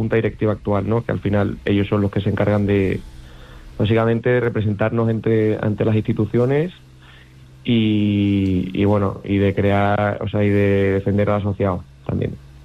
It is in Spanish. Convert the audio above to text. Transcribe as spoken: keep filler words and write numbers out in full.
junta directiva actual, ¿no? Que al final ellos son los que se encargan de, básicamente, de representarnos entre, ante las instituciones y, y bueno, y de crear, o sea, y de defender al asociado también.